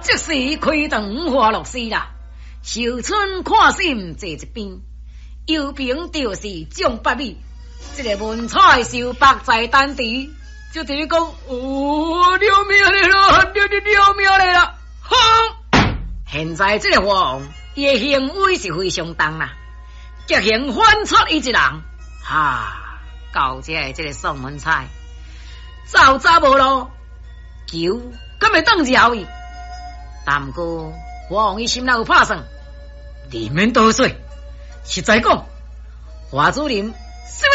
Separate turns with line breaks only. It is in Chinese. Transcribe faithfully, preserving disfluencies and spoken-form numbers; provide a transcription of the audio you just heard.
即时开灯花落丝啦，秀春看心坐一边，右边就是蒋八米，这个文采秀白在丹地，就等于讲，哦，了命了啦，了了了命了啦，哼！现在这个王，伊的行为是非常重啦，极刑反出伊一人，哈，到这个这个宋文采，走早无路，求敢会当饶伊？但过王伊心内有拍算，里面多水，实在讲，华主任。